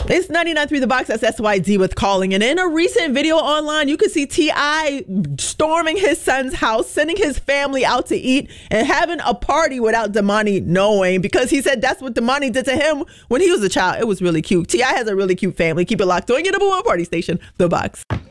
It's 99.3 The Box. That's SYD with Calling. And in a recent video online, you can see T.I. storming his son's house, sending his family out to eat, and having a party without Damani knowing, because he said that's what Damani did to him when he was a child. It was really cute. T.I. has a really cute family. Keep it locked on your number one party station, The Box.